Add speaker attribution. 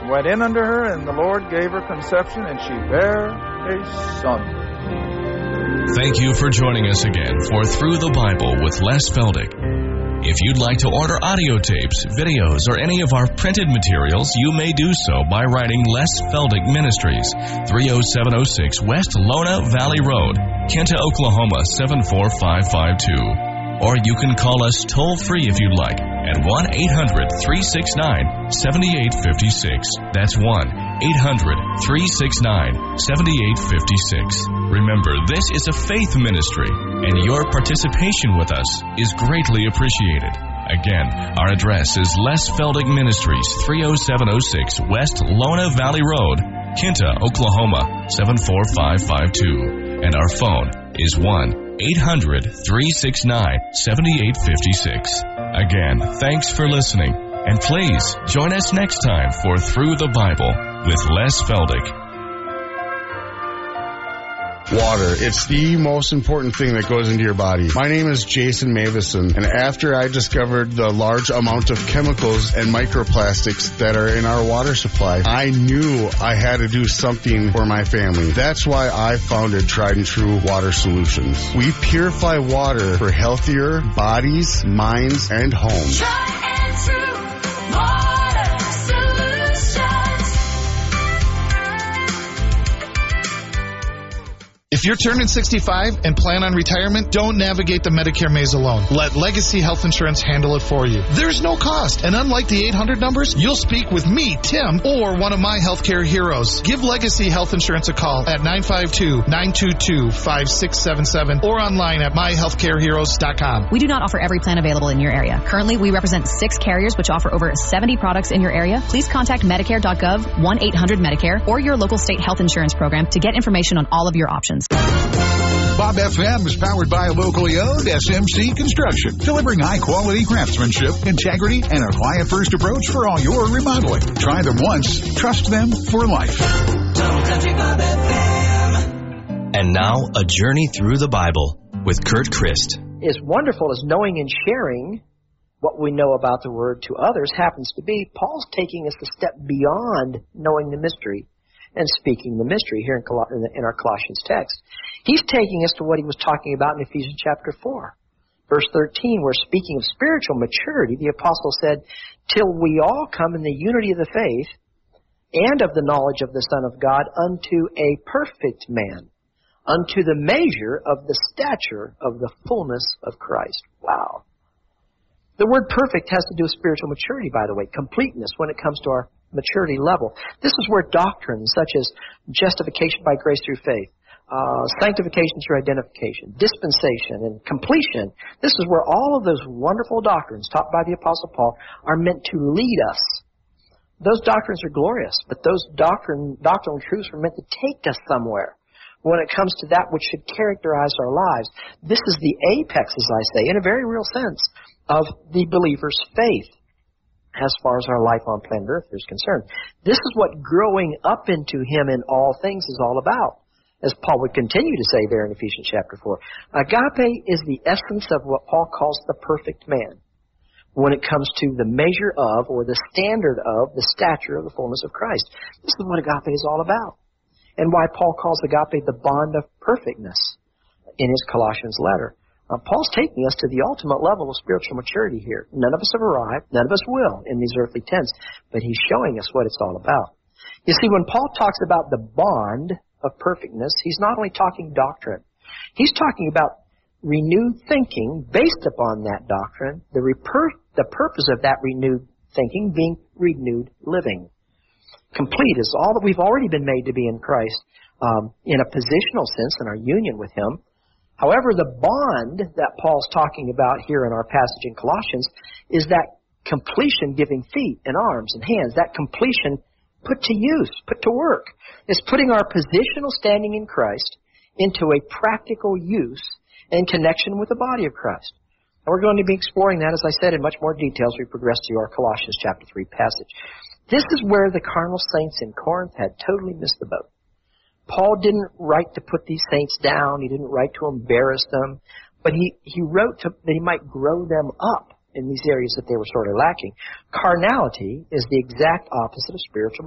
Speaker 1: and went in unto her, and the Lord gave her conception, and she bare a son.
Speaker 2: Thank you for joining us again for Through the Bible with Les Feldick. If you'd like to order audio tapes, videos, or any of our printed materials, you may do so by writing Les Feldick Ministries, 30706 West Lona Valley Road, Kinta, Oklahoma 74552. Or you can call us toll-free if you'd like at 1-800-369-7856. That's 1-800-369-7856. Remember, this is a faith ministry, and your participation with us is greatly appreciated. Again, our address is Les Feldick Ministries, 30706 West Lona Valley Road, Kinta, Oklahoma 74552. And our phone is 1-800-369-7856. Again, thanks for listening, and please join us next time for Through the Bible with Les Feldick.
Speaker 3: Water. It's the most important thing that goes into your body. My name is Jason Mavison, and after I discovered the large amount of chemicals and microplastics that are in our water supply, I knew I had to do something for my family. That's why I founded Tried and True Water Solutions. We purify water for healthier bodies, minds, and homes.
Speaker 4: Tried and True Water Solutions.
Speaker 5: If you're turning 65 and plan on retirement, don't navigate the Medicare maze alone. Let Legacy Health Insurance handle it for you. There's no cost, and unlike the 800 numbers, you'll speak with me, Tim, or one of my healthcare heroes. Give Legacy Health Insurance a call at 952-922-5677 or online at myhealthcareheroes.com.
Speaker 6: We do not offer every plan available in your area. Currently, we represent 6 carriers which offer over 70 products in your area. Please contact Medicare.gov, 1-800-MEDICARE, or your local state health insurance program to get information on all of your options.
Speaker 7: Bob FM is powered by a locally owned SMC Construction, delivering high-quality craftsmanship, integrity, and a client-first approach for all your remodeling. Try them once, trust them for life.
Speaker 8: And now, a journey through the Bible with Kurt Christ.
Speaker 9: As wonderful as knowing and sharing what we know about the Word to others happens to be, Paul's taking us a step beyond knowing the mystery and speaking the mystery here in our Colossians text. He's taking us to what he was talking about in Ephesians chapter 4. Verse 13, where speaking of spiritual maturity, the apostle said, till we all come in the unity of the faith and of the knowledge of the Son of God unto a perfect man, unto the measure of the stature of the fullness of Christ. Wow. The word perfect has to do with spiritual maturity, by the way, completeness when it comes to our maturity level. This is where doctrines such as justification by grace through faith, sanctification through identification, dispensation, and completion, this is where all of those wonderful doctrines taught by the Apostle Paul are meant to lead us. Those doctrines are glorious, but those doctrinal truths are meant to take us somewhere when it comes to that which should characterize our lives. This is the apex, as I say, in a very real sense, of the believer's faith as far as our life on planet Earth is concerned. This is what growing up into Him in all things is all about, as Paul would continue to say there in Ephesians chapter 4. Agape is the essence of what Paul calls the perfect man when it comes to the measure of, or the standard of, the stature of the fullness of Christ. This is what agape is all about, and why Paul calls agape the bond of perfectness in his Colossians letter. Paul's taking us to the ultimate level of spiritual maturity here. None of us have arrived. None of us will in these earthly tents. But he's showing us what it's all about. You see, when Paul talks about the bond of perfectness, he's not only talking doctrine. He's talking about renewed thinking based upon that doctrine, the purpose of that renewed thinking being renewed living. Complete is all that we've already been made to be in Christ, in a positional sense in our union with Him. However, the bond that Paul's talking about here in our passage in Colossians is that completion giving feet and arms and hands, that completion put to use, put to work. It's putting our positional standing in Christ into a practical use in connection with the body of Christ. And we're going to be exploring that, as I said, in much more detail as we progress through our Colossians chapter 3 passage. This is where the carnal saints in Corinth had totally missed the boat. Paul didn't write to put these saints down. He didn't write to embarrass them. But he wrote that he might grow them up in these areas that they were sort of lacking. Carnality is the exact opposite of spiritual